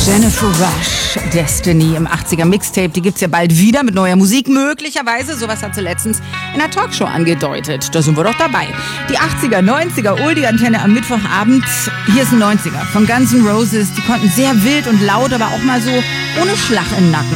Jennifer Rush, Destiny im 80er Mixtape, die gibt's ja bald wieder mit neuer Musik, möglicherweise. Sowas hat sie letztens in einer Talkshow angedeutet. Da sind wir doch dabei. Die 80er, 90er, Oldie-Antenne am Mittwochabend. Hier ist ein 90er von Guns N' Roses. Die konnten sehr wild und laut, aber auch mal so ohne Schlag im Nacken.